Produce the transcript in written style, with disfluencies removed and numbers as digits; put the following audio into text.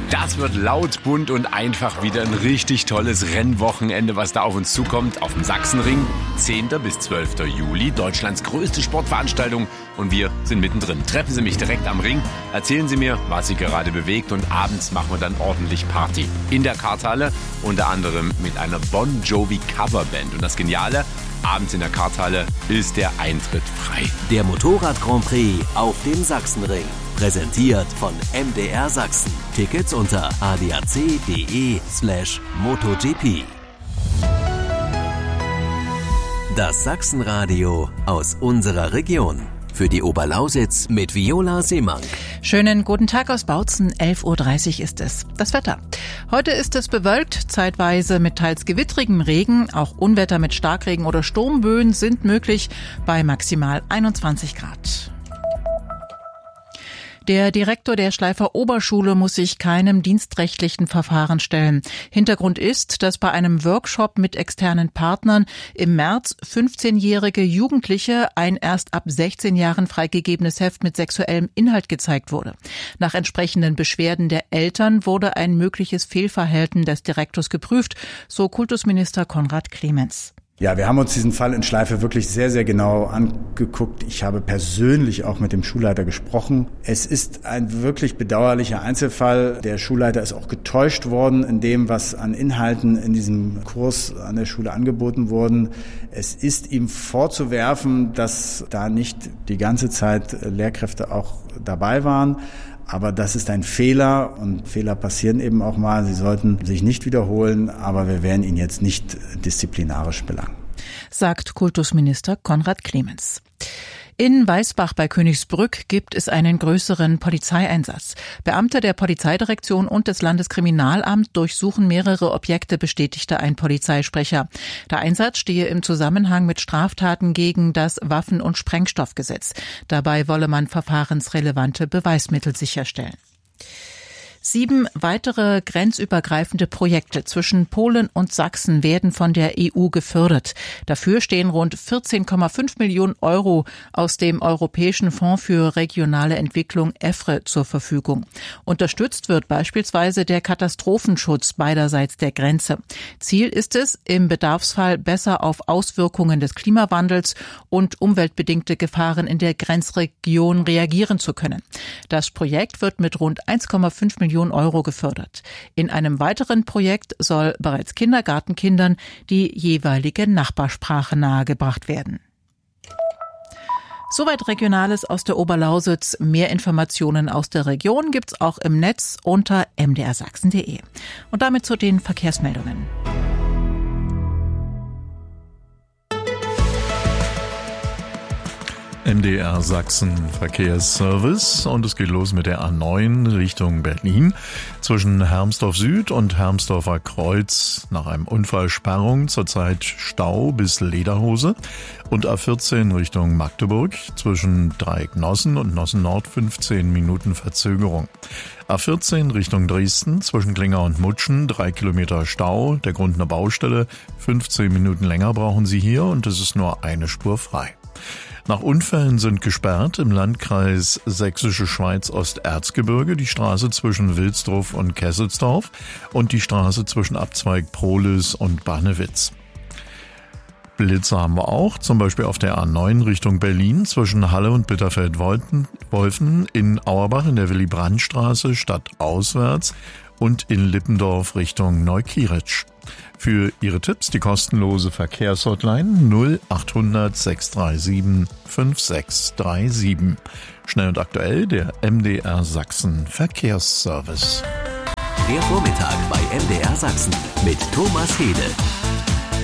Das wird laut, bunt und einfach wieder ein richtig tolles Rennwochenende, was da auf uns zukommt. Auf dem Sachsenring, 10. bis 12. Juli, Deutschlands größte Sportveranstaltung. Und wir sind mittendrin. Treffen Sie mich direkt am Ring, erzählen Sie mir, was Sie gerade bewegt. Und abends machen wir dann ordentlich Party. In der Karthalle, unter anderem mit einer Bon Jovi Coverband. Und das Geniale, abends in der Karthalle ist der Eintritt frei. Der Motorrad Grand Prix auf dem Sachsenring. Präsentiert von MDR Sachsen. Tickets unter adac.de/MotoGP. Das Sachsenradio aus unserer Region. Für die Oberlausitz mit Viola Seemann. Schönen guten Tag aus Bautzen, 11.30 Uhr ist es. Das Wetter. Heute ist es bewölkt, zeitweise mit teils gewittrigem Regen. Auch Unwetter mit Starkregen oder Sturmböen sind möglich bei maximal 21 Grad. Der Direktor der Schleifer Oberschule muss sich keinem dienstrechtlichen Verfahren stellen. Hintergrund ist, dass bei einem Workshop mit externen Partnern im März 15-jährige Jugendliche ein erst ab 16 Jahren freigegebenes Heft mit sexuellem Inhalt gezeigt wurde. Nach entsprechenden Beschwerden der Eltern wurde ein mögliches Fehlverhalten des Direktors geprüft, so Kultusminister Konrad Clemens. Ja, wir haben uns diesen Fall in Schleife wirklich sehr, sehr genau angeguckt. Ich habe persönlich auch mit dem Schulleiter gesprochen. Es ist ein wirklich bedauerlicher Einzelfall. Der Schulleiter ist auch getäuscht worden in dem, was an Inhalten in diesem Kurs an der Schule angeboten wurden. Es ist ihm vorzuwerfen, dass da nicht die ganze Zeit Lehrkräfte auch dabei waren. Aber das ist ein Fehler und Fehler passieren eben auch mal. Sie sollten sich nicht wiederholen, aber wir werden ihn jetzt nicht disziplinarisch belangen. Sagt Kultusminister Konrad Clemens. In Weißbach bei Königsbrück gibt es einen größeren Polizeieinsatz. Beamte der Polizeidirektion und des Landeskriminalamts durchsuchen mehrere Objekte, bestätigte ein Polizeisprecher. Der Einsatz stehe im Zusammenhang mit Straftaten gegen das Waffen- und Sprengstoffgesetz. Dabei wolle man verfahrensrelevante Beweismittel sicherstellen. 7 weitere grenzübergreifende Projekte zwischen Polen und Sachsen werden von der EU gefördert. Dafür stehen rund 14,5 Millionen Euro aus dem Europäischen Fonds für regionale Entwicklung EFRE zur Verfügung. Unterstützt wird beispielsweise der Katastrophenschutz beiderseits der Grenze. Ziel ist es, im Bedarfsfall besser auf Auswirkungen des Klimawandels und umweltbedingte Gefahren in der Grenzregion reagieren zu können. Das Projekt wird mit rund 1,5 Millionen Euro gefördert. In einem weiteren Projekt soll bereits Kindergartenkindern die jeweilige Nachbarsprache nahegebracht werden. Soweit Regionales aus der Oberlausitz. Mehr Informationen aus der Region gibt's auch im Netz unter mdrsachsen.de. Und damit zu den Verkehrsmeldungen. MDR Sachsen Verkehrsservice und es geht los mit der A9 Richtung Berlin. Zwischen Hermsdorf Süd und Hermsdorfer Kreuz nach einem Unfall Sperrung, zurzeit Stau bis Lederhose. Und A14 Richtung Magdeburg zwischen Dreieck-Nossen und Nossen-Nord 15 Minuten Verzögerung. A14 Richtung Dresden zwischen Klinger und Mutschen 3 Kilometer Stau. Der Grund eine Baustelle. 15 Minuten länger brauchen Sie hier und es ist nur eine Spur frei. Nach Unfällen sind gesperrt im Landkreis Sächsische Schweiz Osterzgebirge die Straße zwischen Wilsdruff und Kesselsdorf und die Straße zwischen Abzweig Prohlis und Barnewitz. Blitze haben wir auch, zum Beispiel auf der A9 Richtung Berlin zwischen Halle und Bitterfeld-Wolfen, in Auerbach in der Willy-Brandt-Straße stadtauswärts und in Lippendorf Richtung Neukieritsch. Für Ihre Tipps die kostenlose Verkehrshotline 0800 637 5637. Schnell und aktuell der MDR Sachsen Verkehrsservice. Der Vormittag bei MDR Sachsen mit Thomas Hede.